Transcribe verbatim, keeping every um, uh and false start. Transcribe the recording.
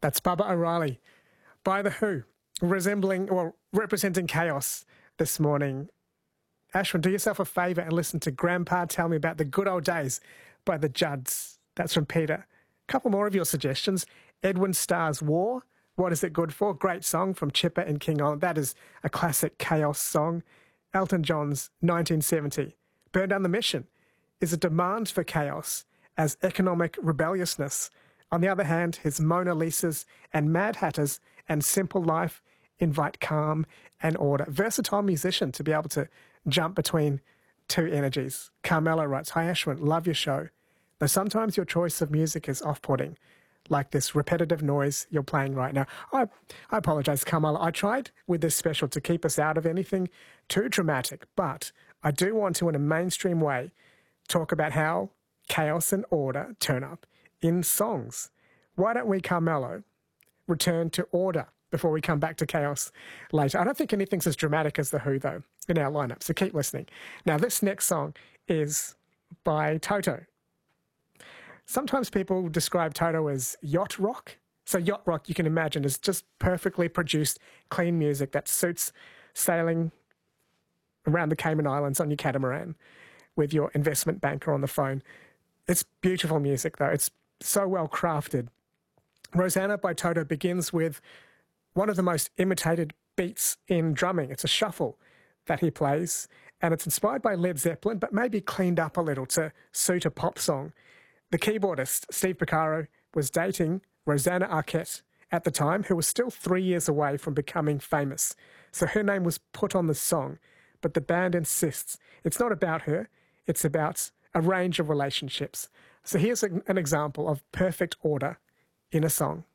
That's Baba O'Reilly by The Who, resembling or representing chaos this morning. Ashwin, do yourself a favour and listen to Grandpa Tell Me About the Good Old Days by the Judds. That's from Peter. A couple more of your suggestions. Edwin Starr's War, What Is It Good For? Great song from Chipper and King On. That is a classic chaos song. Elton John's nineteen seventy. Burn Down the Mission is a demand for chaos as economic rebelliousness. On the other hand, his Mona Lisas and Mad Hatters and Simple Life invite calm and order. Versatile musician to be able to jump between two energies. Carmelo writes, "Hi Ashwin, love your show. Though sometimes your choice of music is off-putting, like this repetitive noise you're playing right now." I, I apologise, Carmelo. I tried with this special to keep us out of anything too dramatic, but I do want to, in a mainstream way, talk about how chaos and order turn up in songs. Why don't we, Carmelo, return to order before we come back to chaos later? I don't think anything's as dramatic as The Who, though, in our lineup, so keep listening. Now, this next song is by Toto. Sometimes people describe Toto as yacht rock. So yacht rock, you can imagine, is just perfectly produced, clean music that suits sailing around the Cayman Islands on your catamaran with your investment banker on the phone. It's beautiful music, though. It's so well crafted. Rosanna by Toto begins with one of the most imitated beats in drumming. It's a shuffle that he plays, and it's inspired by Led Zeppelin, but maybe cleaned up a little to suit a pop song. The keyboardist, Steve Porcaro, was dating Rosanna Arquette at the time, who was still three years away from becoming famous. So her name was put on the song, but the band insists it's not about her, it's about a range of relationships. So here's a, an example of perfect order in a song.